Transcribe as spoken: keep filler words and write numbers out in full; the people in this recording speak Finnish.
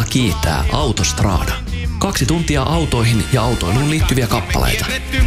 kiittää Autostrada. Kaksi tuntia autoihin ja autoiluun liittyviä kappaleita.